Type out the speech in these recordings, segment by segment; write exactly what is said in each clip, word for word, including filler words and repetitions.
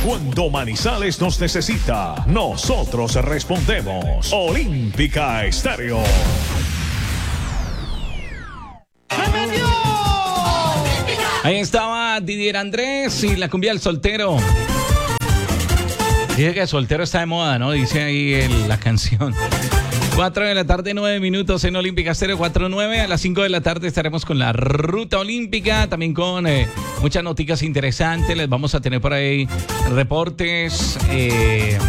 Cuando Manizales nos necesita, nosotros respondemos. Olímpica Estéreo. Ahí estaba Didier Andrés y la cumbia del soltero. Dice que el soltero está de moda, ¿no? Dice ahí el, la canción. cuatro de la tarde, nueve minutos en Olímpica Estéreo, cuatro nueve. A las cinco de la tarde estaremos con la ruta olímpica, también con eh, muchas noticias interesantes. Les vamos a tener por ahí reportes, eh,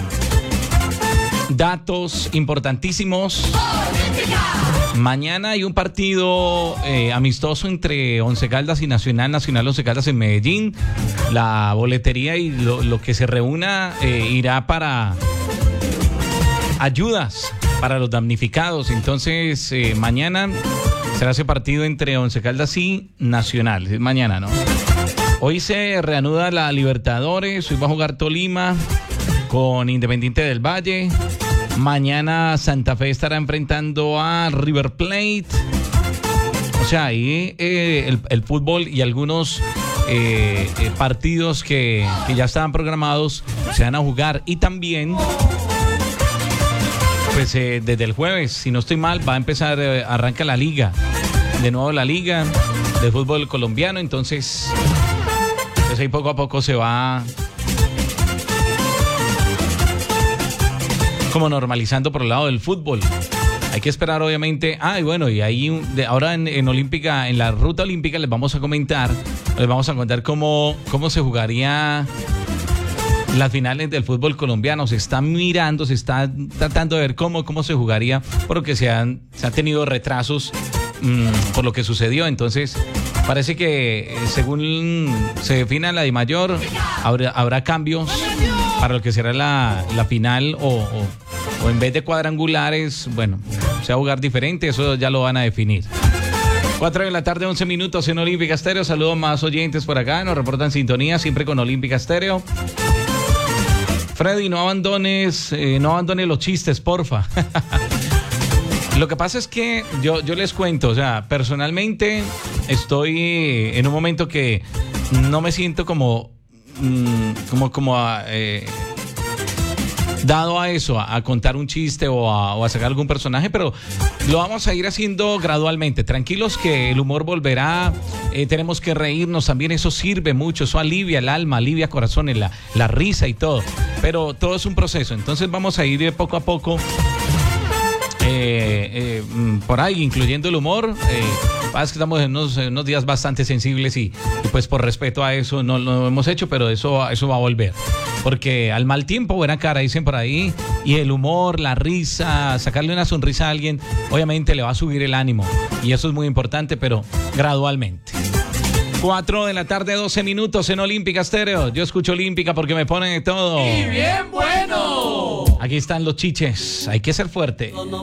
datos importantísimos. Mañana hay un partido eh, amistoso entre Once Caldas y Nacional, Nacional Once Caldas en Medellín. La boletería y lo, lo que se reúna eh, irá para ayudas para los damnificados. Entonces, eh, mañana será ese partido entre Once Caldas y Nacional. Es mañana, ¿no? Hoy se reanuda la Libertadores. Hoy va a jugar Tolima con Independiente del Valle. Mañana Santa Fe estará enfrentando a River Plate. O sea, ahí eh, el, el fútbol y algunos eh, eh, partidos que, que ya estaban programados se van a jugar. Y también, pues eh, desde el jueves, si no estoy mal, va a empezar, eh, arranca la liga. De nuevo la liga de fútbol colombiano. Entonces, pues ahí poco a poco se va como normalizando por el lado del fútbol. Hay que esperar, obviamente. Ah, y bueno, y ahí un, de, ahora en, en Olímpica, en la ruta olímpica, les vamos a comentar, les vamos a contar cómo, cómo se jugaría las finales del fútbol colombiano. Se está mirando, se está tratando de ver cómo, cómo se jugaría, porque se han, se han tenido retrasos mmm, por lo que sucedió. Entonces, parece que eh, según se defina la DIMAYOR, habrá, habrá cambios para lo que será la, la final o, o, o en vez de cuadrangulares, bueno, se va a jugar diferente, eso ya lo van a definir. cuatro de la tarde, once minutos en Olímpica Estéreo. Saludos más oyentes por acá, nos reportan sintonía siempre con Olímpica Estéreo. Freddy, no abandones, eh, no abandones los chistes, porfa. Lo que pasa es que yo, yo les cuento, o sea, personalmente estoy en un momento que no me siento como como como a, eh, dado a eso, a, a contar un chiste o a, o a sacar algún personaje, pero lo vamos a ir haciendo gradualmente. Tranquilos que el humor volverá, eh, tenemos que reírnos también, eso sirve mucho, eso alivia el alma, alivia corazones, la, la risa y todo, pero todo es un proceso. Entonces vamos a ir poco a poco eh, eh, por ahí, incluyendo el humor. eh, Es que estamos en unos, en unos días bastante sensibles y, y pues por respeto a eso no lo hemos hecho, pero eso, eso va a volver. Porque al mal tiempo, buena cara, dicen por ahí, y el humor, la risa, sacarle una sonrisa a alguien, obviamente le va a subir el ánimo. Y eso es muy importante, pero gradualmente. cuatro de la tarde, doce minutos en Olímpica Estéreo. Yo escucho Olímpica porque me ponen de todo. ¡Y bien bueno! Aquí están los chiches, hay que ser fuerte.